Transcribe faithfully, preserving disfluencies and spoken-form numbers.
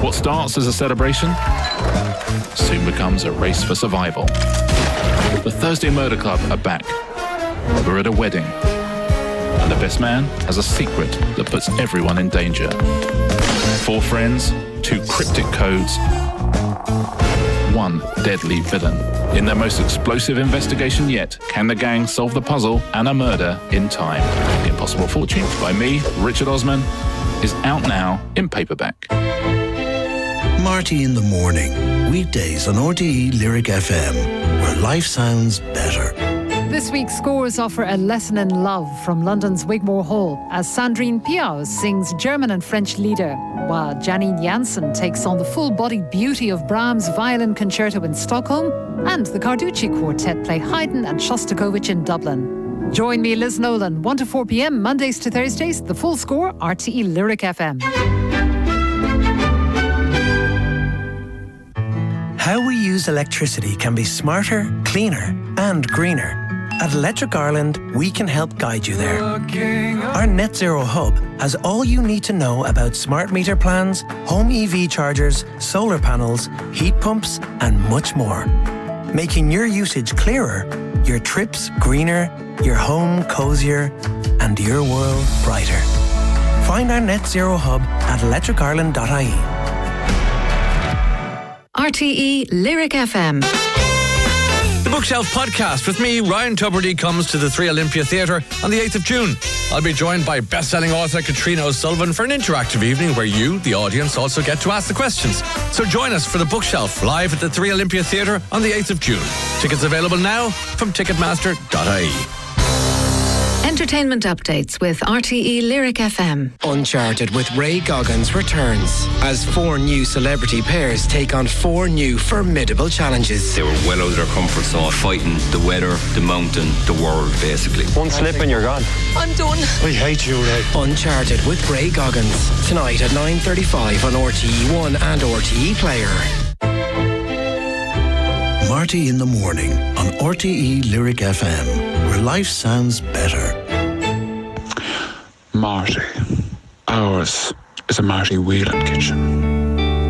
What starts as a celebration soon becomes a race for survival. The Thursday Murder Club are back. We're at a wedding, and the best man has a secret that puts everyone in danger. Four friends, two cryptic codes, one deadly villain. In their most explosive investigation yet, can the gang solve the puzzle and a murder in time? The Impossible Fortune by me, Richard Osman, is out now in paperback. Marty in the Morning, weekdays on R T E Lyric F M, where life sounds better. This week's scores offer a lesson in love from London's Wigmore Hall as Sandrine Piau sings German and French Lieder, while Janine Jansen takes on the full-bodied beauty of Brahms' Violin Concerto in Stockholm, and the Carducci Quartet play Haydn and Shostakovich in Dublin. Join me, Liz Nolan, one to four p.m, Mondays to Thursdays, the full score, R T E Lyric F M. How we use electricity can be smarter, cleaner and greener. At Electric Ireland, we can help guide you there. Our Net Zero Hub has all you need to know about smart meter plans, home E V chargers, solar panels, heat pumps and much more. Making your usage clearer, your trips greener, your home cosier and your world brighter. Find our Net Zero Hub at electric ireland dot I E. R T E Lyric F M. The Bookshelf podcast with me, Ryan Tubridy, comes to the Three Olympia Theatre on the eighth of June. I'll be joined by best-selling author Katrina O'Sullivan for an interactive evening where you, the audience, also get to ask the questions. So join us for The Bookshelf live at the Three Olympia Theatre on the eighth of June. Tickets available now from ticketmaster dot I E. Entertainment updates with R T E Lyric F M. Uncharted with Ray Goggins returns as four new celebrity pairs take on four new formidable challenges. They were well out of their comfort zone, fighting the weather, the mountain, the world, basically. One slip and you're gone. I'm done. I hate you, Ray. Uncharted with Ray Goggins. Tonight at nine thirty-five on R T E one and R T E Player. Marty in the Morning on R T E Lyric F M, where life sounds better. Marty. Ours is a Marty Whelan kitchen.